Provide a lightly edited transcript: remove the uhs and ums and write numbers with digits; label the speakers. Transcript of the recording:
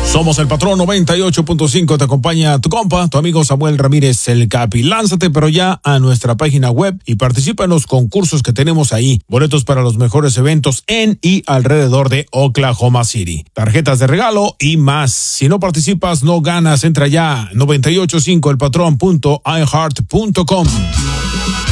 Speaker 1: Somos el Patrón 98.5, te acompaña tu compa, tu amigo Samuel Ramírez el Capi. Lánzate pero ya a nuestra página web y participa en los concursos que tenemos ahí. Boletos para los mejores eventos en y alrededor de Oklahoma City. Tarjetas de regalo y más. Si no participas, no ganas. Entra ya 985elpatrón.iheart.com.